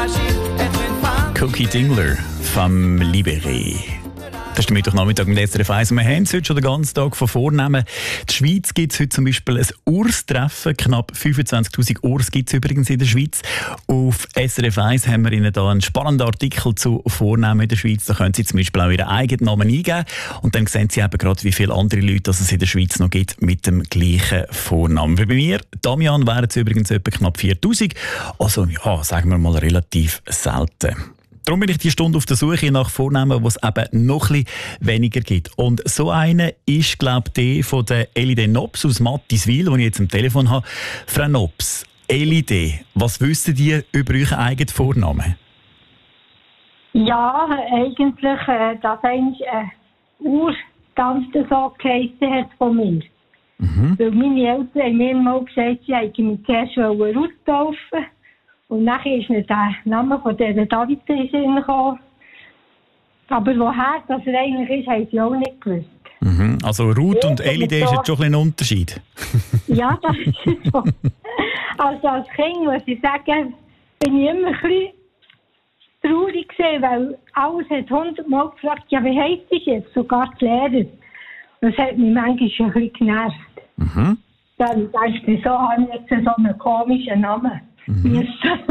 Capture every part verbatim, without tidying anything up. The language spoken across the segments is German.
Cookie Dingler vom Libéré. Das ist der Mittwochnachmittag mit S R F eins. Wir haben es heute schon den ganzen Tag von Vornehmen. In der Schweiz gibt es heute zum Beispiel ein Urs-Treffen. Knapp fünfundzwanzigtausend Urs gibt es übrigens in der Schweiz. Auf S R F eins haben wir Ihnen da einen spannenden Artikel zu Vornehmen in der Schweiz. Da können Sie zum Beispiel auch Ihren eigenen Namen eingeben. Und dann sehen Sie eben gerade, wie viele andere Leute es in der Schweiz noch gibt mit dem gleichen Vornamen. Wie bei mir, Damian, wären es übrigens etwa knapp viertausend. Also, ja, sagen wir mal relativ selten. Darum bin ich die Stunde auf der Suche nach Vornamen, die es eben noch ein bisschen weniger gibt. Und so eine ist, glaube ich, die von der Elide Nobs aus Mattiswil, die ich jetzt am Telefon habe. Frau Nobs, Elide, was wissen die über euren eigenen Vornamen? Ja, eigentlich, äh, dass eigentlich ein äh, Urtante so geheissen hat von mir. Mhm. Weil meine Eltern haben mir mal gesagt, sie wollten mich zuerst Ruth taufen. Und nachher ist nicht der Name von dieser David in den Sinn gekommen. Aber woher das er eigentlich ist, haben sie auch nicht gewusst. Mhm. Also Ruth und Elide ist jetzt schon ein Unterschied. Ja, das ist so. Also als Kind, muss ich sagen, bin ich immer ein bisschen traurig gewesen, weil alles hat hundertmal gefragt, ja, wie heisst das jetzt? Sogar die Lehrer. Das hat mich manchmal ein bisschen genervt. Mhm. Dann dachte ich, wieso habe ich jetzt so einen komischen Namen? Mhm.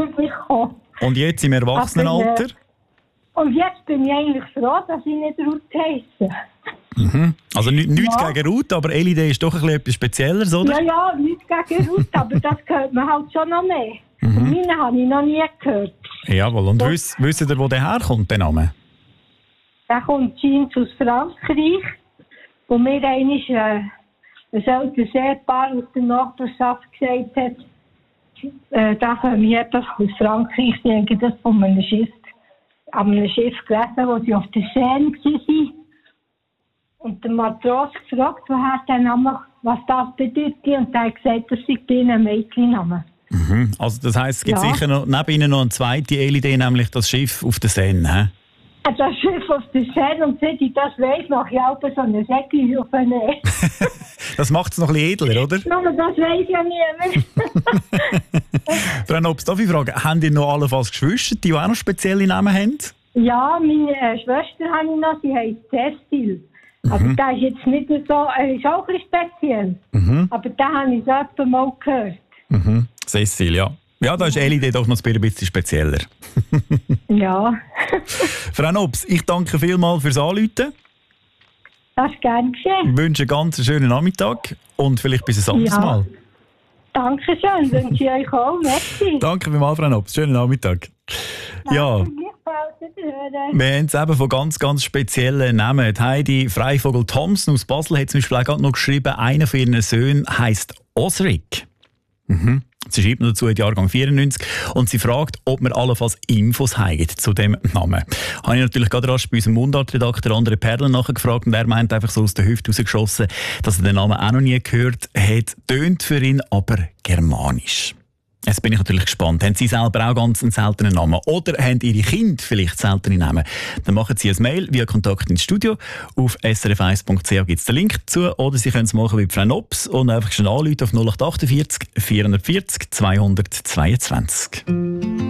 Und jetzt im Erwachsenenalter? Aber, äh, und jetzt bin ich eigentlich froh, dass ich nicht Ruth heisse. Mhm. Also nichts ja. gegen Ruth, aber Elide ist doch ein bisschen etwas Spezielleres, oder? Ja, ja, nichts gegen Ruth, aber das hört man halt schon noch mehr. Mhm. Und meine habe ich noch nie gehört. Jawohl, und wiss, wisst ihr, wo der herkommt, der Name? Der kommt scheint aus Frankreich, wo mir einmal äh, ein älteres Ehepaar aus der Nachbarschaft gesagt hat, Äh, da haben wir etwas aus Frankreich, ich denke, das von einem Schiff, an einem Schiff gelesen, wo sie auf der Seine waren. Und der Matros gefragt, woher der Name, was das bedeutet, und er hat gesagt, das sei ein Mädchenname. Mhm. Also das heisst, es gibt ja sicher noch, neben Ihnen noch eine zweite Elide, nämlich das Schiff auf der Seine, hä? Das Schiff auf der Seine, und seit ich das weiss, mache ich auch so eine Säcke auf eine Das macht es noch ein bisschen edler, oder? Ja, aber das weiss ja niemand. Frau Nobs, darf ich fragen, haben die noch allenfalls Geschwister, die auch noch spezielle Namen haben? Ja, meine äh, Schwester habe ich noch, sie heisst Cecil. Mhm. Aber der ist jetzt nicht so, er ist auch ein bisschen speziell. Mhm. Aber den habe ich so etwa mal gehört. Mhm. Cecil, ja. Ja, da ist Elide doch noch ein bisschen spezieller. Ja. Frau Nobs, ich danke vielmals fürs Anrufen. Das ist gerne geschehen. Ich wünsche einen ganz schönen Nachmittag und vielleicht bis ein anderes ja. Mal. Danke schön, wünsche ich euch auch. Merci. Danke vielmals, Frau Nobs. Schönen Nachmittag. Ja. Wir haben es eben von ganz, ganz speziellen Namen. Die Heidi Freivogel-Thomsen aus Basel hat zum Beispiel auch gerade noch geschrieben, einer von ihren Söhnen heisst Osric. Mhm. Sie schreibt noch dazu in Jahrgang vierundneunzig und sie fragt, ob wir allenfalls Infos haben zu dem Namen. Habe ich natürlich gerade rasch bei unserem Mundartredakteur André Perlen nachgefragt und er meint einfach so aus der Hüfte rausgeschossen, dass er den Namen auch noch nie gehört hat. Tönt für ihn aber germanisch. Jetzt bin ich natürlich gespannt. Haben Sie selber auch ganz einen seltenen Namen? Oder haben Ihre Kinder vielleicht seltene Namen? Dann machen Sie ein Mail via Kontakt ins Studio. Auf s r f eins punkt c h gibt es den Link dazu. Oder Sie können es machen wie Frau Nobs und einfach schon anrufen auf null acht acht vier, vier vier null, zwei zwei zwei.